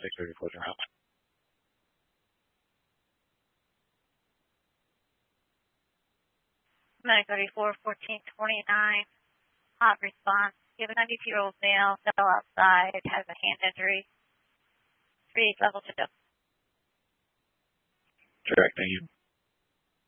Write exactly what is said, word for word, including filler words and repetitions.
six thirty closing route. Medic thirty-four, fourteen twenty-nine, hot response. You have a ninety-two-year-old male, fell outside, has a hand injury. Three level two. Correct, thank you.